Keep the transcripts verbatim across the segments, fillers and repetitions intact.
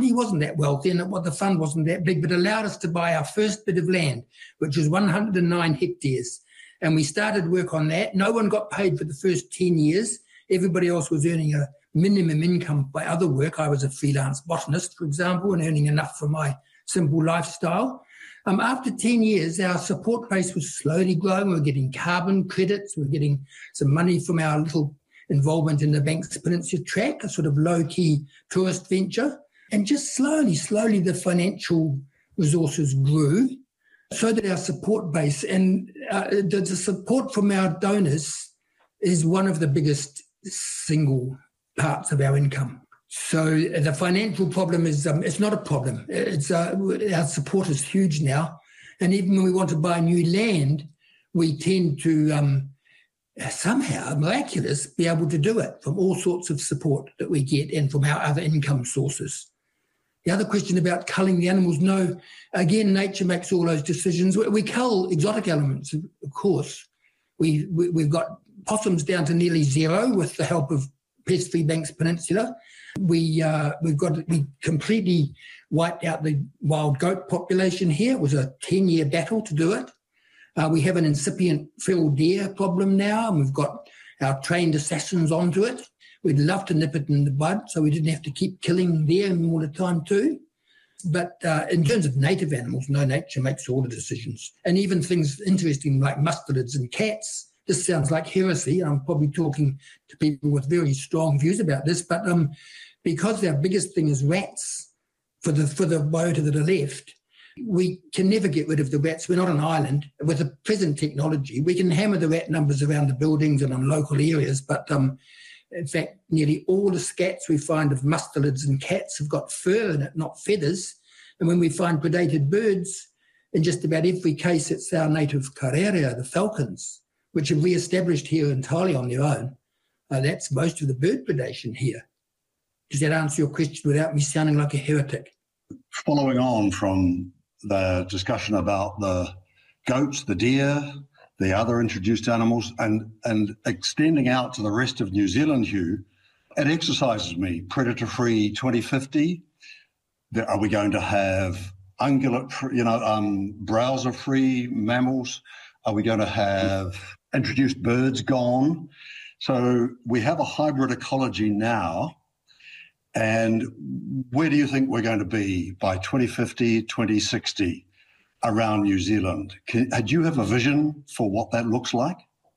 family wasn't that wealthy and what the fund wasn't that big, but allowed us to buy our first bit of land, which was one hundred nine hectares. And we started work on that. No one got paid for the first ten years. Everybody else was earning a minimum income by other work. I was a freelance botanist, for example, and earning enough for my simple lifestyle. Um, after ten years, our support base was slowly growing. We were getting carbon credits. We were getting some money from our little involvement in the Banks Peninsula track, a sort of low-key tourist venture. And just slowly, slowly the financial resources grew so that our support base and uh, the, the support from our donors is one of the biggest single parts of our income. So the financial problem is, um, it's not a problem. It's uh, our support is huge now. And even when we want to buy new land, we tend to um, somehow, miraculous, be able to do it from all sorts of support that we get and from our other income sources. The other question about culling the animals, no, again, nature makes all those decisions. We, we cull exotic elements, of course. We, we, we've got possums down to nearly zero with the help of Pest-Free Banks Peninsula. We, uh, we've got, we completely wiped out the wild goat population here. It was a ten-year battle to do it. Uh, we have an incipient feral deer problem now, and we've got our trained assassins onto it. We'd love to nip it in the bud so we didn't have to keep killing them all the time too. But uh, in terms of native animals, no, nature makes all the decisions. And even things interesting like mustelids and cats. This sounds like heresy. I'm probably talking to people with very strong views about this, but um, because our biggest thing is rats for the for the row to the left, we can never get rid of the rats. We're not an island. With the present technology, we can hammer the rat numbers around the buildings and on local areas, but um, in fact, nearly all the scats we find of mustelids and cats have got fur in it, not feathers. And when we find predated birds, in just about every case, it's our native karerea, the falcons, which have re-established here entirely on their own. Uh, that's most of the bird predation here. Does that answer your question without me sounding like a heretic? Following on from the discussion about the goats, the deer, the other introduced animals, and, and extending out to the rest of New Zealand, Hugh, it exercises me. Predator-free twenty fifty. Are we going to have ungulate, you know, um, browser-free mammals? Are we going to have introduced birds gone? So we have a hybrid ecology now. And where do you think we're going to be by twenty fifty, twenty sixty around New Zealand? Can, do you have a vision for what that looks like?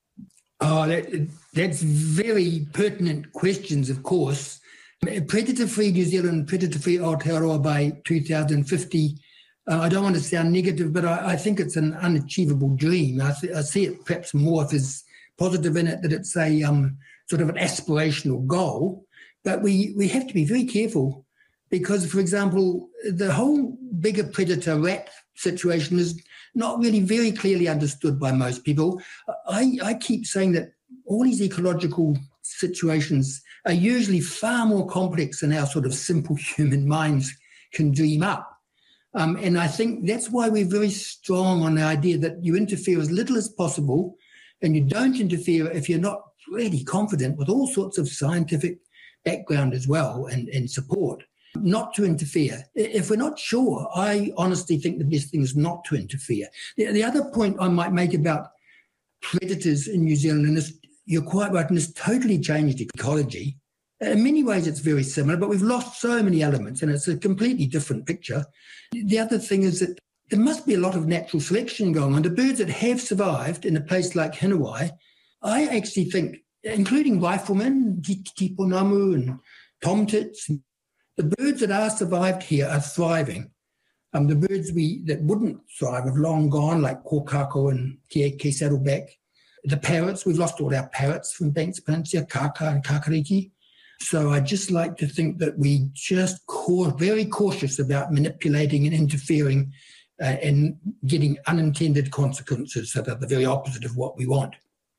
Oh, that, that's very pertinent questions, of course. Predator-free New Zealand, predator-free Aotearoa by two thousand fifty. Uh, I don't want to sound negative, but I, I think it's an unachievable dream. I, th- I see it perhaps more as positive in it that it's a um, sort of an aspirational goal. But we, we have to be very careful because, for example, the whole bigger predator rat situation is not really very clearly understood by most people. I, I keep saying that all these ecological situations are usually far more complex than our sort of simple human minds can dream up. Um, and I think that's why we're very strong on the idea that you interfere as little as possible and you don't interfere if you're not really confident with all sorts of scientific background as well and, and support, not to interfere. If we're not sure, I honestly think the best thing is not to interfere. The, the other point I might make about predators in New Zealand, and this, you're quite right, and it's totally changed ecology. In many ways, it's very similar, but we've lost so many elements, and it's a completely different picture. The other thing is that there must be a lot of natural selection going on. The birds that have survived in a place like Hinawai, I actually think, including riflemen, titiponamu and tomtits, the birds that are survived here are thriving. Um, the birds we that wouldn't thrive have long gone, like kōkako and ke saddleback. The parrots, we've lost all our parrots from Banks Peninsula, kaka and kakariki. So I just like to think that we just are very cautious about manipulating and interfering uh, and getting unintended consequences that are the very opposite of what we want.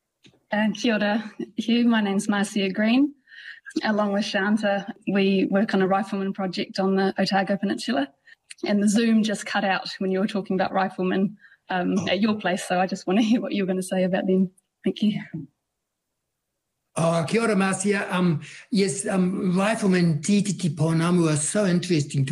Uh, kia ora, Hugh. My name's Marcia Green. Along with Shanta, we work on a rifleman project on the Otago Peninsula. And the Zoom just cut out when you were talking about riflemen um, at your place. So I just want to hear what you were going to say about them. Thank you. Oh, kia ora, Marcia. Um, yes, um, riflemen titiponamu are so interesting to